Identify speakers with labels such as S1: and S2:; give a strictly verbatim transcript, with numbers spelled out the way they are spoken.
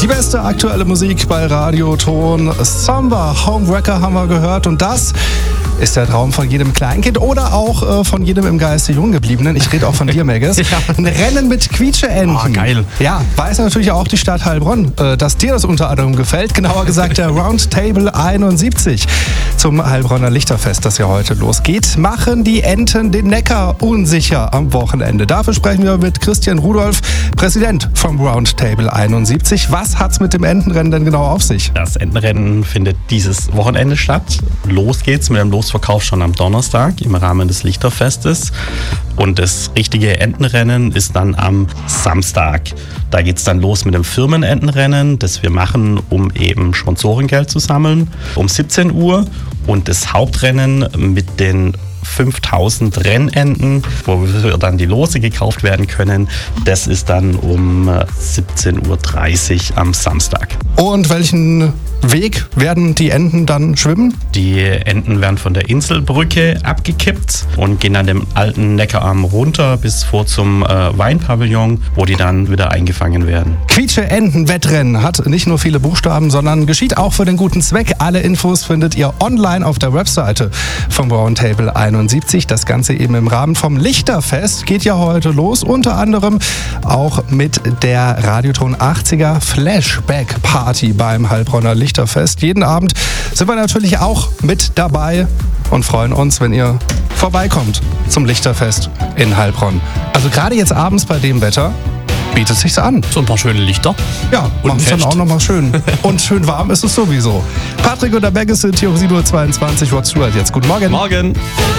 S1: Die beste aktuelle Musik bei Radioton. Samba, Homewrecker haben wir gehört und das ist der Traum von jedem Kleinkind oder auch äh, von jedem im Geiste Junggebliebenen. Ich rede auch von dir, Megges. Ja. Ein Rennen mit Quietscheenten.
S2: Oh, geil.
S1: Ja, weiß natürlich auch die Stadt Heilbronn, äh, dass dir das unter anderem gefällt. Genauer gesagt der Roundtable einundsiebzig. Zum Heilbronner Lichterfest, das ja heute losgeht, machen die Enten den Neckar unsicher am Wochenende. Dafür sprechen wir mit Christian Rudolph, Präsident vom Roundtable einundsiebzig. Was hat's mit dem Entenrennen denn genau auf sich?
S2: Das Entenrennen findet dieses Wochenende statt. Los geht's mit dem Losverkauf schon am Donnerstag im Rahmen des Lichterfestes. Und das richtige Entenrennen ist dann am Samstag. Da geht's dann los mit dem Firmenentenrennen, das wir machen, um eben Sponsorengeld zu sammeln, um siebzehn Uhr. Und das Hauptrennen mit den fünftausend Rennenten, wo dann die Lose gekauft werden können, das ist dann um siebzehn Uhr dreißig am Samstag.
S1: Und welchen Weg werden die Enten dann schwimmen?
S2: Die Enten werden von der Inselbrücke abgekippt und gehen dann den alten Neckararm runter bis vor zum äh, Weinpavillon, wo die dann wieder eingefangen werden.
S1: Quietsche-Enten-Wettrennen hat nicht nur viele Buchstaben, sondern geschieht auch für den guten Zweck. Alle Infos findet ihr online auf der Webseite vom Roundtable einundsiebzig. Das Ganze eben im Rahmen vom Lichterfest geht ja heute los. Unter anderem auch mit der Radioton achtziger Flashback Party beim Heilbronner Lichterfest. Jeden Abend sind wir natürlich auch mit dabei und freuen uns, wenn ihr vorbeikommt zum Lichterfest in Heilbronn. Also gerade jetzt abends bei dem Wetter bietet es sich an.
S3: So ein paar schöne Lichter.
S1: Ja, machen es dann auch nochmal schön. Und schön warm ist es sowieso. Patrick und der Megges sind hier um sieben Uhr zweiundzwanzig. Rod Stewart jetzt. Guten Morgen.
S3: Morgen.